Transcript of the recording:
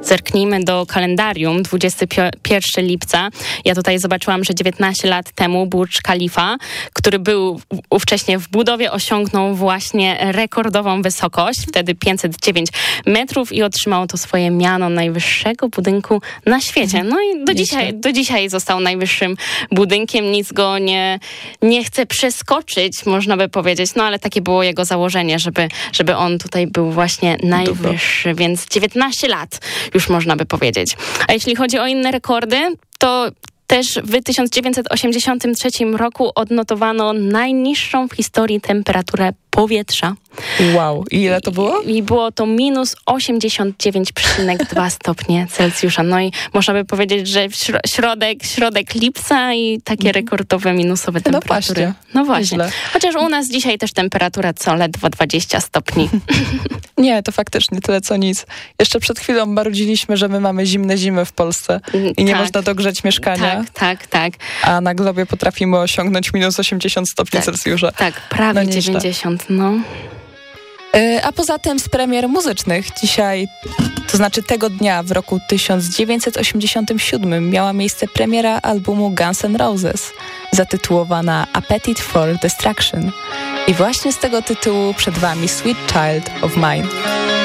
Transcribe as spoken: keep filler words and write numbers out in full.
Zerknijmy do kalendarium, dwudziestego pierwszego lipca. Ja tutaj zobaczyłam, że dziewiętnaście lat temu Burj Khalifa, który był ówcześnie w budowie, osiągnął właśnie rekordową wysokość, wtedy pięćset dziewięć metrów i otrzymało to swoje miano najwyższego budynku na świecie. No i do dzisiaj, do dzisiaj został najwyższym budynkiem, nic go nie, nie chce przeskoczyć, można by powiedzieć, no ale takie było jego założenie, żeby, żeby on tutaj był właśnie najwyższy, Dobra. Więc dziewiętnaście lat już można by powiedzieć. A jeśli chodzi o inne rekordy, to też w tysiąc dziewięćset osiemdziesiątym trzecim roku odnotowano najniższą w historii temperaturę powietrza. Wow, i ile to było? I było to minus osiemdziesiąt dziewięć przecinek dwa stopnie Celsjusza. No i można by powiedzieć, że środek, środek lipca i takie rekordowe minusowe temperatury. No właśnie. No właśnie. Chociaż u nas dzisiaj też temperatura co ledwo dwadzieścia stopni. Nie, to faktycznie tyle co nic. Jeszcze przed chwilą marudziliśmy, że my mamy zimne zimy w Polsce i nie tak. można dogrzeć mieszkania. Tak, tak, tak. A na globie potrafimy osiągnąć minus osiemdziesiąt stopni tak, Celsjusza. Tak, prawie no dziewięćdziesiąt, no. A poza tym z premier muzycznych dzisiaj, to znaczy tego dnia w roku tysiąc dziewięćset osiemdziesiątym siódmym miała miejsce premiera albumu Guns N' Roses zatytułowana Appetite for Destruction. I właśnie z tego tytułu przed wami Sweet Child of Mine.